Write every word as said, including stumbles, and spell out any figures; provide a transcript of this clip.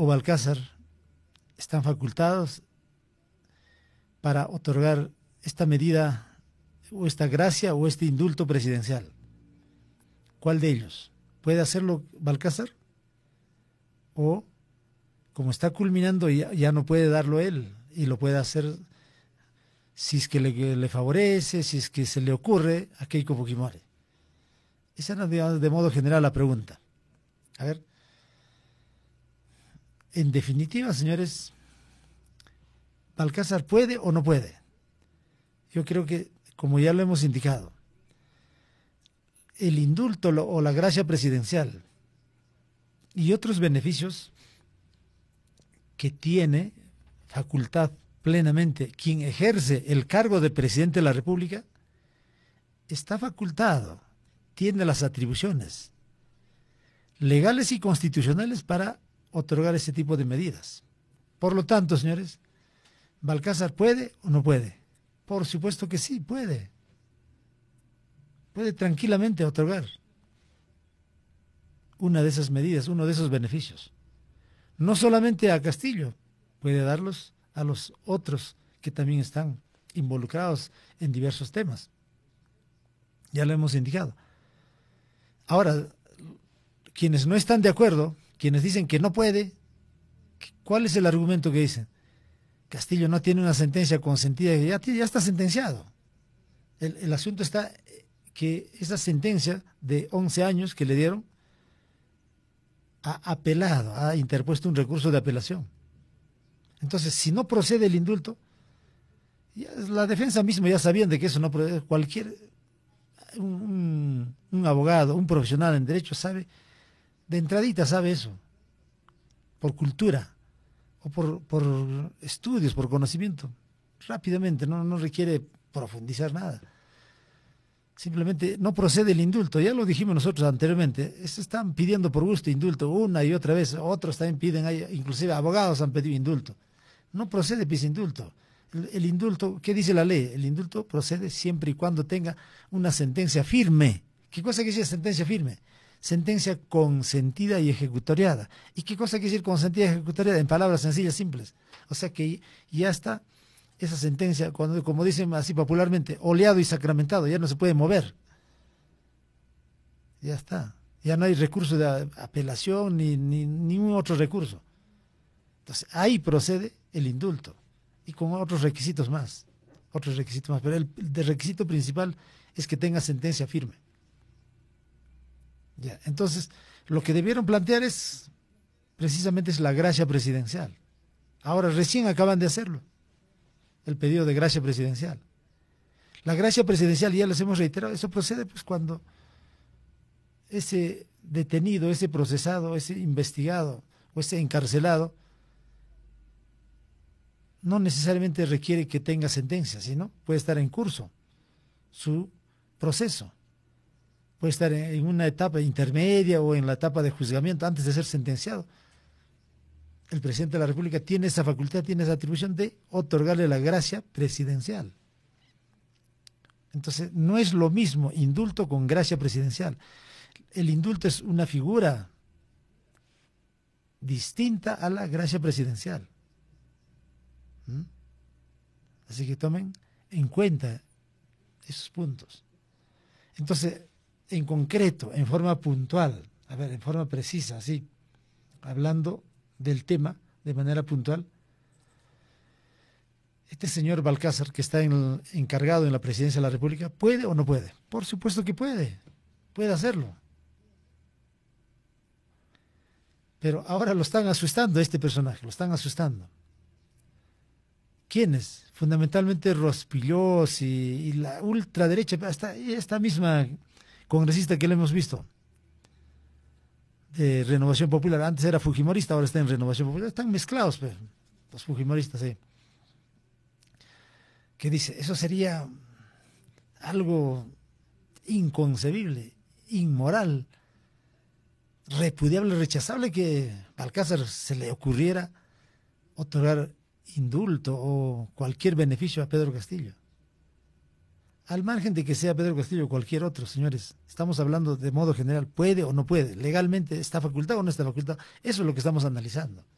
o Balcázar están facultados para otorgar esta medida o esta gracia o este indulto presidencial? ¿Cuál de ellos? ¿Puede hacerlo Balcázar? ¿O como está culminando ya, ya no puede darlo él y lo puede hacer si es que le, le favorece, si es que se le ocurre a Keiko Fujimori? Esa es de, de modo general la pregunta. A ver, en definitiva, señores, ¿Balcázar puede o no puede? Yo creo que, como ya lo hemos indicado, el indulto o la gracia presidencial y otros beneficios que tiene facultad plenamente quien ejerce el cargo de presidente de la República, está facultado, tiene las atribuciones legales y constitucionales para otorgar ese tipo de medidas. Por lo tanto, señores, ¿Balcázar puede o no puede? Por supuesto que sí, puede. Puede tranquilamente otorgar una de esas medidas, uno de esos beneficios. No solamente a Castillo, puede darlos a los otros que también están involucrados en diversos temas. Ya lo hemos indicado. Ahora, quienes no están de acuerdo, quienes dicen que no puede, ¿cuál es el argumento que dicen? Castillo no tiene una sentencia consentida, ya, ya está sentenciado. El, el asunto está que esa sentencia de once años que le dieron, ha apelado, ha interpuesto un recurso de apelación. Entonces, si no procede el indulto, ya la defensa misma ya sabían de que eso no procede. Cualquier, un, un abogado, un profesional en derecho sabe, de entradita sabe eso, por cultura, o por, por estudios, por conocimiento, rápidamente, no, no requiere profundizar nada. Simplemente no procede el indulto, ya lo dijimos nosotros anteriormente, están pidiendo por gusto indulto una y otra vez, otros también piden, hay, inclusive abogados han pedido indulto. No procede pues indulto. El, el indulto, ¿qué dice la ley? El indulto procede siempre y cuando tenga una sentencia firme. ¿Qué cosa quiere decir sentencia firme? Sentencia consentida y ejecutoriada. ¿Y qué cosa quiere decir consentida y ejecutoriada? En palabras sencillas, simples. O sea que ya está esa sentencia, cuando, como dicen así popularmente, oleado y sacramentado, ya no se puede mover. Ya está. Ya no hay recurso de apelación ni, ni ningún otro recurso. Entonces, ahí procede el indulto. Y con otros requisitos más. Otros requisitos más. Pero el, el requisito principal es que tenga sentencia firme. Ya. Entonces, lo que debieron plantear es, precisamente es la gracia presidencial. Ahora, recién acaban de hacerlo. El pedido de gracia presidencial. La gracia presidencial, ya les hemos reiterado, eso procede pues cuando ese detenido, ese procesado, ese investigado o ese encarcelado no necesariamente requiere que tenga sentencia, sino puede estar en curso su proceso. Puede estar en una etapa intermedia o en la etapa de juzgamiento antes de ser sentenciado. El presidente de la República tiene esa facultad, tiene esa atribución de otorgarle la gracia presidencial. Entonces, no es lo mismo indulto con gracia presidencial. El indulto es una figura distinta a la gracia presidencial. ¿Mm? Así que tomen en cuenta esos puntos. Entonces, en concreto, en forma puntual, a ver, en forma precisa, así, hablando del tema de manera puntual, este señor Balcázar, que está en el, encargado en la presidencia de la República, ¿puede o no puede? Por supuesto que puede, puede hacerlo. Pero ahora lo están asustando, este personaje, lo están asustando. ¿Quiénes? Fundamentalmente Rospillós y, y la ultraderecha, esta, esta misma congresista que lo hemos visto, de Renovación Popular, antes era fujimorista, ahora está en Renovación Popular, están mezclados pues, los fujimoristas, ¿eh? Que dice, eso sería algo inconcebible, inmoral, repudiable, rechazable, que a Balcázar se le ocurriera otorgar indulto o cualquier beneficio a Pedro Castillo. Al margen de que sea Pedro Castillo o cualquier otro, señores, estamos hablando de modo general, ¿puede o no puede? ¿Legalmente está facultado o no está facultado? Eso es lo que estamos analizando.